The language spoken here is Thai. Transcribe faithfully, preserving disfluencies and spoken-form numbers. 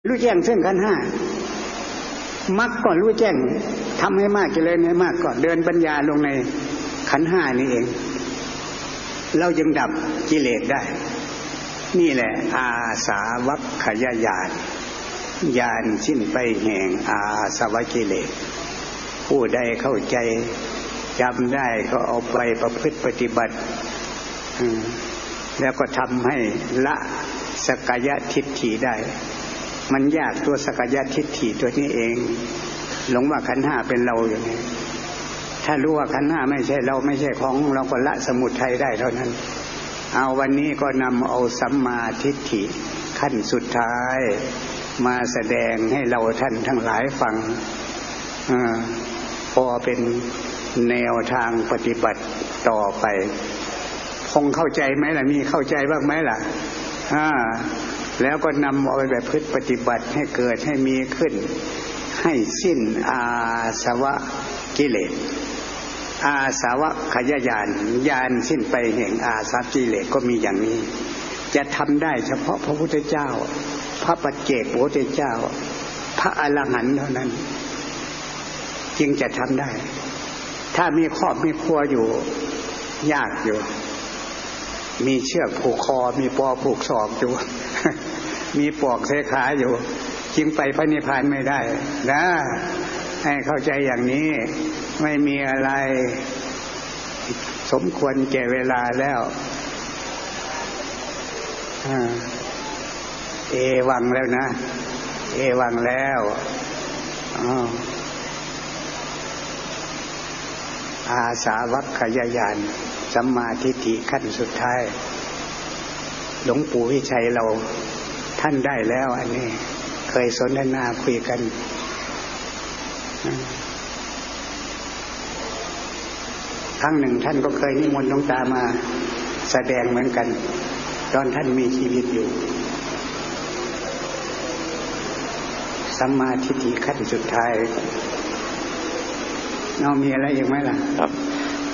รู้แจ้งซึ่งขันธ์ห้ามรรคก็รู้แจ้งทำให้มากเจริญให้มากก็เดินปัญญาลงในขันธ์ห้านี่เองเราจึงดับกิเลสได้นี่แหละอาสาวัคคยญาณญาณสิ้นไปแห่งอาสวะกิเลสผู้ใดเข้าใจจำได้ก็เอาไปประพฤติปฏิบัติแล้วก็ทำให้ละสักกายทิฏฐิได้มันยากตัวสักกายทิฏฐิตัวนี้เองหลงว่าขันธ์ห้าเป็นเราอย่างนี้ถ้ารู้ว่าขันธ์ห้าไม่ใช่เราไม่ใช่ของเราก็ละสมุทัยได้เท่านั้นเอาวันนี้ก็นำเอาสัมมาทิฏฐิขั้นสุดท้ายมาแสดงให้เราท่านทั้งหลายฟังอพอเป็นแนวทางปฏิบัติต่อไปคงเข้าใจไหมล่ะมีเข้าใจบ้างไหมล่ะอ่าแล้วก็นำเอาไปแบบพฤติปฏิบัติให้เกิดให้มีขึ้นให้สิ้นอาสวะกิเลสอาสาวะขยญาณญาณสิ้นไปแห่งอาสวะกิเลสก็มีอย่างนี้จะทำได้เฉพาะพระพุทธเจ้าพระปัจเจกพุทธเจ้าพระอรหันต์เท่านั้นจึงจะทำได้ถ้ามีครอบมีครัวอยู่ยากอยู่มีเชือกผูกคอมีปอผูกศอกอยู่ มีปอกเสขาอยู่จึงไปพระนิพพานไม่ได้นะให้เข้าใจอย่างนี้ไม่มีอะไรสมควรแก่เวลาแล้วเอวังแล้วนะเอวังแล้วอาสาวัคคยญาณสัมมาทิฏฐิขั้นสุดท้ายหลวงปู่วิชัยเราท่านได้แล้วอันนี้เคยสนทนาคุยกันครั้งหนึ่งท่านก็เคยนิมนต์หลวงตามาแสดงเหมือนกันตอนท่านมีชีวิตอยู่สัมมาทิฏฐิขั้นสุดท้ายเรามีอะไรอีกไหมล่ะครับ